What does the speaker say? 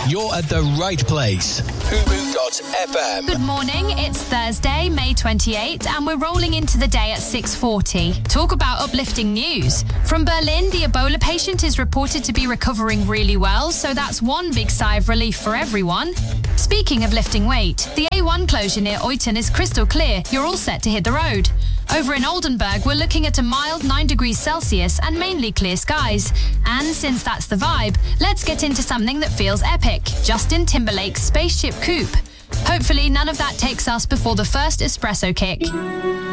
you're at the right place. Fubu.fm. Good morning, it's Thursday, May 28th, and we're rolling into the day at 6:40. Talk about uplifting news. From Berlin, the Ebola patient is reported to be recovering really well, so that's one big sigh of relief for everyone. Speaking of lifting weight, the A1 closure near Oiten is crystal clear. You're all set to hit the road. Over in Oldenburg, we're looking at a mild 9 degrees Celsius and mainly clear skies. And since that's the vibe, let's get into something that feels epic. Justin Timberlake's Spaceship Coupe. Hopefully none of that takes us before the first espresso kick.